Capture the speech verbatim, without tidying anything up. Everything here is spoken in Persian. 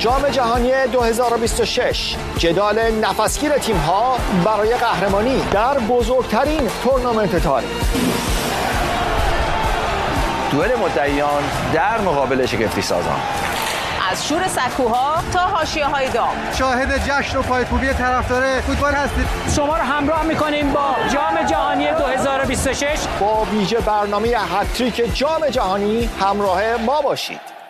جام جهانی دو هزار و بیست و شش، جدال نفسگیر تیم‌ها برای قهرمانی در بزرگترین تورنمنت تاریخ. دوئل مدعیان در مقابل شگفتی سازان. از شور سکوها تا حاشیه‌های داغ. شاهد جشن و پایکوبی طرفدار فوتبال هستید. شما رو همراه می‌کنیم با جام جهانی دو هزار و بیست و شش. با ویژه برنامه هتریک جام جهانی همراه ما باشید.